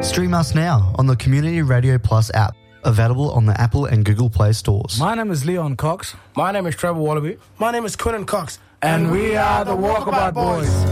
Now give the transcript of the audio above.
Stream us now on the Community Radio Plus app, available on the Apple and Google Play stores. My name is Leon Cox. My name is Trevor Wallaby. My name is Quinnan Cox. And we are the Walkabout Boys.